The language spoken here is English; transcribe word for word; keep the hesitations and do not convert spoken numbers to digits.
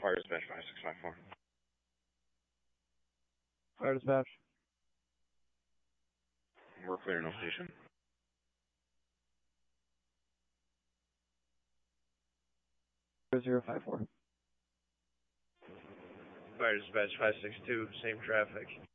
Fire dispatch five six five four. Fire dispatch. We're clear, no station. zero five four. Fire dispatch five six two, same traffic.